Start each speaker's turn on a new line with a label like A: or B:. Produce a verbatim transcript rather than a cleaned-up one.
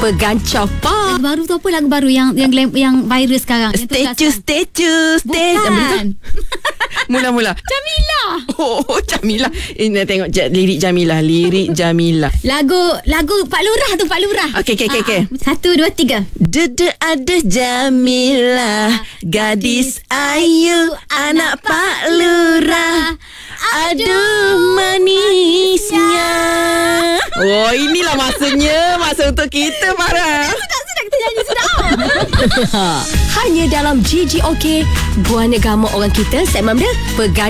A: Pegancah pop.
B: Lagu baru tu apa? Lagu baru yang yang yang viral sekarang.
A: Statue, statue, statue.
B: Bukan.
A: Mula-mula.
B: Jamila.
A: Oh, Jamila. Ini tengok j- lirik Jamila, lirik Jamila.
B: Lagu lagu Pak Lurah tu, Pak Lurah.
A: Okey, okey, okey, okey.
B: Satu, dua, tiga.
A: Dede ada Jamila, gadis ayu, anak Pak Lurah. Aduh manisnya. Oh, inilah masanya, masa untuk kita, Farah.
B: Sudah, sudah kita nyanyi sudah.
A: Hanya dalam G G OK, Buah Negama Orang Kita, segmen dia Pegancah